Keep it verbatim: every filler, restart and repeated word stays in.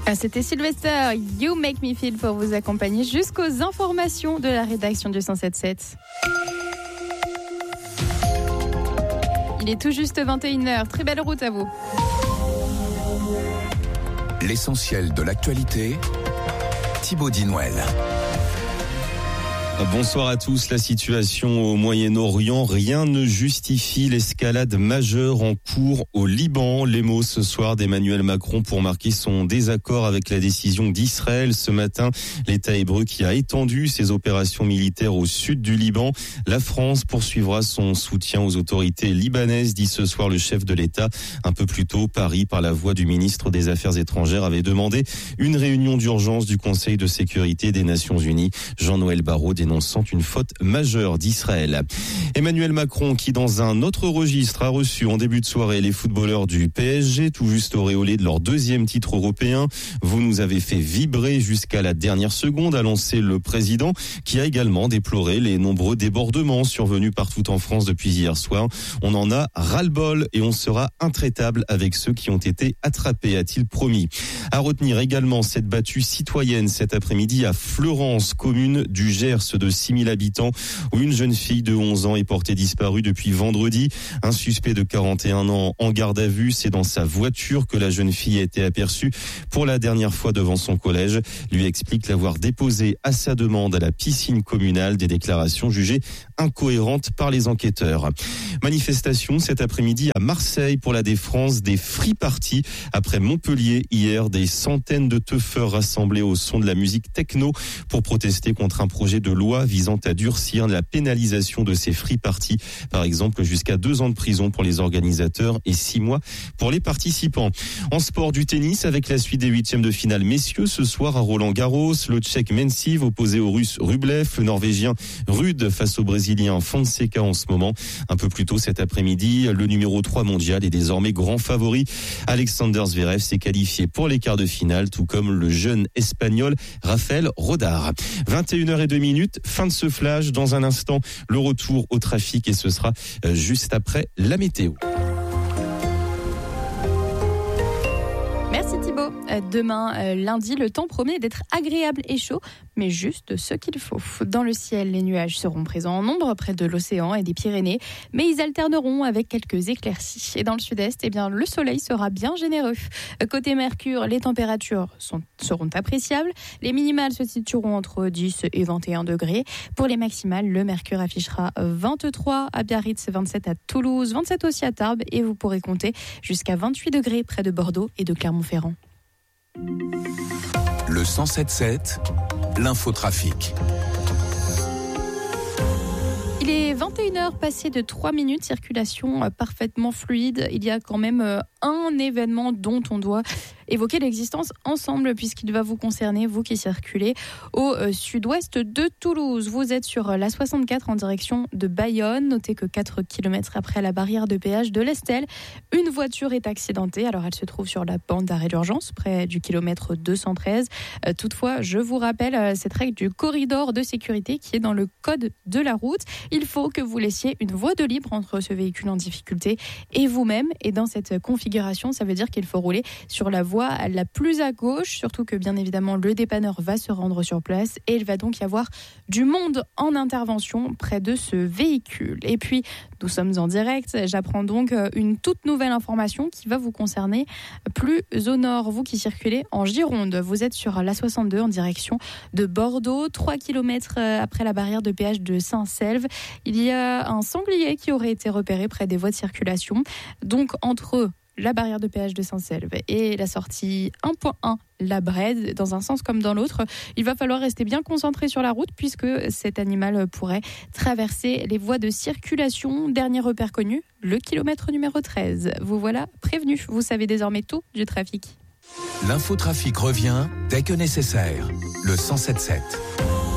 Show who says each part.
Speaker 1: Ah, c'était Sylvester, You Make Me Feel pour vous accompagner jusqu'aux informations de la rédaction du cent sept sept. Il est tout juste vingt et une heures. Très belle route à vous.
Speaker 2: L'essentiel de l'actualité, Thibaut Dinouel.
Speaker 3: Bonsoir à tous. La situation au Moyen-Orient, rien ne justifie l'escalade majeure en cours au Liban. Les mots ce soir d'Emmanuel Macron pour marquer son désaccord avec la décision d'Israël. Ce matin, l'État hébreu qui a étendu ses opérations militaires au sud du Liban. La France poursuivra son soutien aux autorités libanaises, dit ce soir le chef de l'État. Un peu plus tôt, Paris, par la voix du ministre des Affaires étrangères, avait demandé une réunion d'urgence du Conseil de sécurité des Nations Unies. Jean-Noël Barrot dénonçant une faute majeure d'Israël. Emmanuel Macron qui, dans un autre registre, a reçu en début de soirée les footballeurs du P S G, tout juste auréolés de leur deuxième titre européen. Vous nous avez fait vibrer jusqu'à la dernière seconde, a lancé le président, qui a également déploré les nombreux débordements survenus partout en France depuis hier soir. On en a ras-le-bol et on sera intraitable avec ceux qui ont été attrapés, a-t-il promis. À retenir également cette battue citoyenne cet après-midi à Fleurance, commune du Gers de six mille habitants, où une jeune fille de onze ans est portée disparue depuis vendredi. Un suspect de quarante et un ans en garde à vue. C'est dans sa voiture que la jeune fille a été aperçue pour la dernière fois devant son collège. Lui explique l'avoir déposée à sa demande à la piscine communale, des déclarations jugées incohérentes par les enquêteurs. Manifestation cet après-midi à Marseille pour la défense des free parties. Après Montpellier, hier, des centaines de teufeurs rassemblés au son de la musique techno pour protester contre un projet de loi visant à durcir la pénalisation de ces free parties. Par exemple, jusqu'à deux ans de prison pour les organisateurs et six mois pour les participants. En sport, du tennis avec la suite des huitièmes de finale messieurs. Ce soir à Roland-Garros, le Tchèque Mensiv opposé au Russe Rublev, le Norvégien Rude face au Brésilien Fonseca en ce moment. Un peu plus tôt cet après-midi, le numéro trois mondial est désormais grand favori. Alexander Zverev s'est qualifié pour les quarts de finale, tout comme le jeune Espagnol Rafael Rodar. vingt et une heures zéro deux minutes, fin de ce flash. Dans un instant, le retour au trafic et ce sera juste après la météo.
Speaker 1: Merci Thibaut. Demain, lundi, le temps promet d'être agréable et chaud, mais juste ce qu'il faut. Dans le ciel, les nuages seront présents en nombre près de l'océan et des Pyrénées, mais ils alterneront avec quelques éclaircies. Et dans le sud-est, eh bien, le soleil sera bien généreux. Côté Mercure, les températures sont, seront appréciables. Les minimales se situeront entre dix et vingt et un degrés. Pour les maximales, le Mercure affichera vingt-trois à Biarritz, vingt-sept à Toulouse, vingt-sept aussi à Tarbes, et vous pourrez compter jusqu'à vingt-huit degrés près de Bordeaux et de Clermont-Ferrand.
Speaker 2: Le cent sept sept, l'infotrafic.
Speaker 1: Il est vingt et une heures passées de trois minutes, circulation parfaitement fluide. Il y a quand même un événement dont on doit évoquer l'existence ensemble puisqu'il va vous concerner, vous qui circulez au sud-ouest de Toulouse. Vous êtes sur la soixante-quatre en direction de Bayonne. Notez que quatre kilomètres après la barrière de péage de l'Estel, une voiture est accidentée. Alors elle se trouve sur la bande d'arrêt d'urgence près du kilomètre deux cent treize. Toutefois, je vous rappelle cette règle du corridor de sécurité qui est dans le code de la route. Il faut que vous laissiez une voie de libre entre ce véhicule en difficulté et vous-même. Et dans cette configuration, ça veut dire qu'il faut rouler sur la voie la plus à gauche, surtout que bien évidemment le dépanneur va se rendre sur place et il va donc y avoir du monde en intervention près de ce véhicule. Et puis, nous sommes en direct. J'apprends donc une toute nouvelle information qui va vous concerner plus au nord. Vous qui circulez en Gironde, vous êtes sur la soixante-deux en direction de Bordeaux, trois kilomètres après la barrière de péage de Saint-Selve. Il y a un sanglier qui aurait été repéré près des voies de circulation. Donc, entre la barrière de péage de Saint-Selve et la sortie un point un, la Brède, dans un sens comme dans l'autre, il va falloir rester bien concentré sur la route puisque cet animal pourrait traverser les voies de circulation. Dernier repère connu, le kilomètre numéro treize. Vous voilà prévenu, vous savez désormais tout du trafic.
Speaker 2: L'infotrafic revient dès que nécessaire. Le cent sept sept.